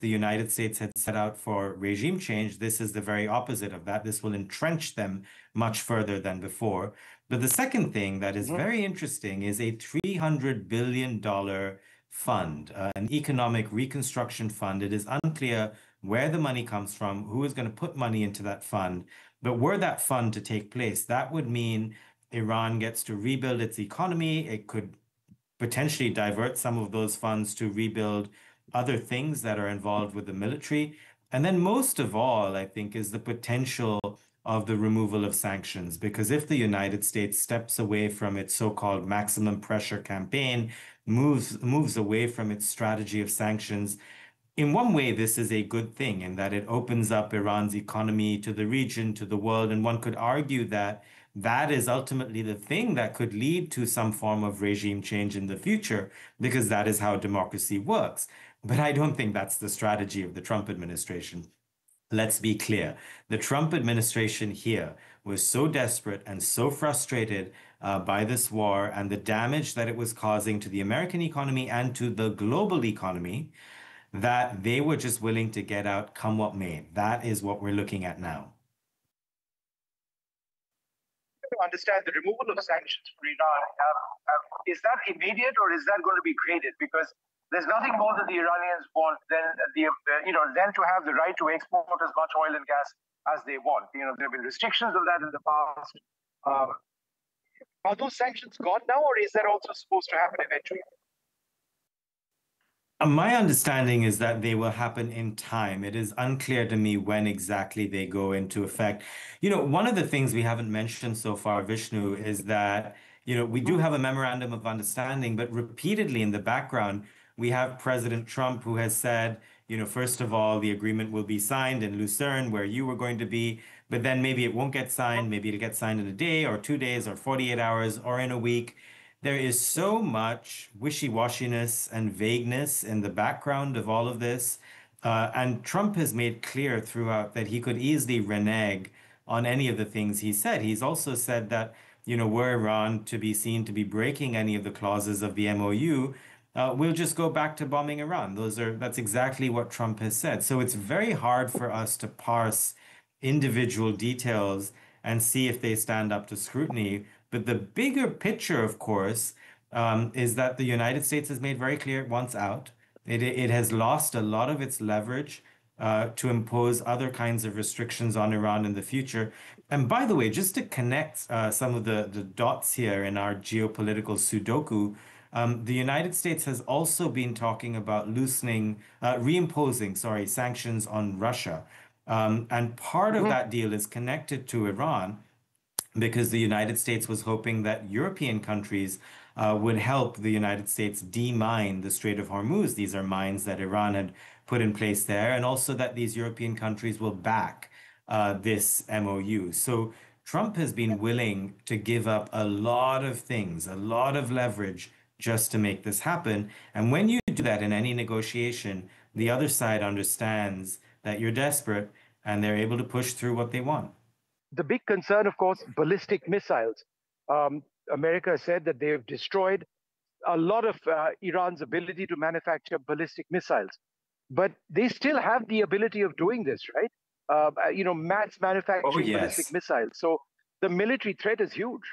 the United States had set out for regime change, this is the very opposite of that. This will entrench them much further than before. But the second thing that is Mhm. very interesting is a $300 billion fund, an economic reconstruction fund. It is unclear where the money comes from, who is going to put money into that fund. But were that fund to take place, that would mean Iran gets to rebuild its economy. It could potentially divert some of those funds to rebuild other things that are involved with the military. And then, most of all, I think, is the potential of the removal of sanctions. Because if the United States steps away from its so-called maximum pressure campaign, moves away from its strategy of sanctions, in one way, this is a good thing in that it opens up Iran's economy to the region, to the world. And one could argue that that is ultimately the thing that could lead to some form of regime change in the future, because that is how democracy works. But I don't think that's the strategy of the Trump administration. Let's be clear. The Trump administration here was so desperate and so frustrated by this war and the damage that it was causing to the American economy and to the global economy that they were just willing to get out come what may. That is what we're looking at now. To understand the removal of sanctions for Iran, is that immediate or is that going to be graded? Because there's nothing more that the Iranians want than than to have the right to export as much oil and gas as they want. There have been restrictions of that in the past. Are those sanctions gone now, or is that also supposed to happen eventually? My understanding is that they will happen in time. It is unclear to me when exactly they go into effect. One of the things we haven't mentioned so far, Vishnu, is that, we do have a memorandum of understanding, but repeatedly in the background, we have President Trump who has said, first of all, the agreement will be signed in Lucerne, where you were going to be, but then maybe it won't get signed. Maybe it'll get signed in a day or 2 days or 48 hours or in a week. There is so much wishy-washiness and vagueness in the background of all of this. And Trump has made clear throughout that he could easily renege on any of the things he said. He's also said that, were Iran to be seen to be breaking any of the clauses of the MOU, we'll just go back to bombing Iran. That's exactly what Trump has said. So it's very hard for us to parse individual details and see if they stand up to scrutiny. But the bigger picture, of course, is that the United States has made very clear it wants out. It has lost a lot of its leverage to impose other kinds of restrictions on Iran in the future. And by the way, just to connect some of the dots here in our geopolitical Sudoku, the United States has also been talking about reimposing, sorry, sanctions on Russia. And part of Mhm. that deal is connected to Iran because the United States was hoping that European countries would help the United States demine the Strait of Hormuz. These are mines that Iran had put in place there, and also that these European countries will back this MOU. So Trump has been willing to give up a lot of things, a lot of leverage just to make this happen. And when you do that in any negotiation, the other side understands that you're desperate and they're able to push through what they want. The big concern, of course, ballistic missiles. America said that they've destroyed a lot of Iran's ability to manufacture ballistic missiles, but they still have the ability of doing this, right? Mass Oh, manufacturing ballistic yes. missiles. So the military threat is huge.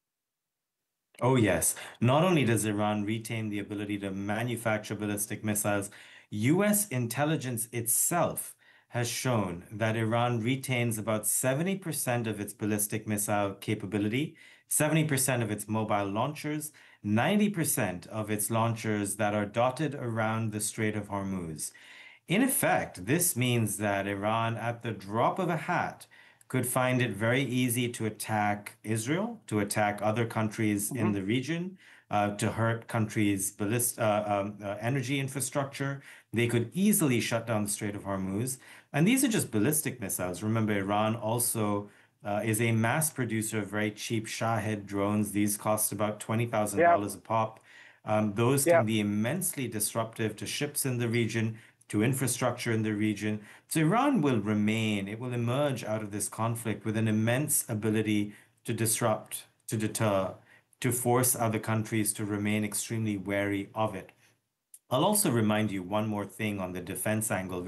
Oh, yes. Not only does Iran retain the ability to manufacture ballistic missiles, US intelligence itself has shown that Iran retains about 70% of its ballistic missile capability, 70% of its mobile launchers, 90% of its launchers that are dotted around the Strait of Hormuz. In effect, this means that Iran, at the drop of a hat, could find it very easy to attack Israel, to attack other countries in Mhm. the region, to hurt countries' energy infrastructure. They could easily shut down the Strait of Hormuz. And these are just ballistic missiles. Remember, Iran also is a mass producer of very cheap Shahed drones. These cost about Yeah, $20,000 a pop. Those yeah. can be immensely disruptive to ships in the region, to infrastructure in the region. So Iran will remain, it will emerge out of this conflict with an immense ability to disrupt, to deter, to force other countries to remain extremely wary of it. I'll also remind you one more thing on the defense angle.